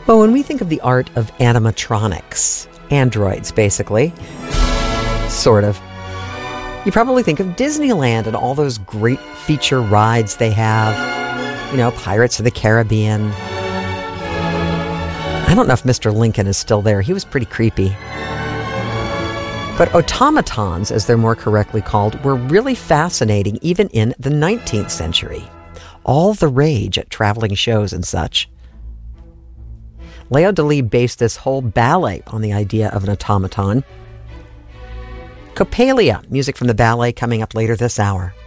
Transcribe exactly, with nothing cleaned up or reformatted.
Well, when we think of the art of animatronics, androids basically, sort of, you probably think of Disneyland and all those great feature rides they have. You know, Pirates of the Caribbean. I don't know if Mister Lincoln is still there. He was pretty creepy. But automatons, as they're more correctly called, were really fascinating even in the nineteenth century. All the rage at traveling shows and such. Leo Delibes based this whole ballet on the idea of an automaton. Coppelia, music from the ballet coming up later this hour.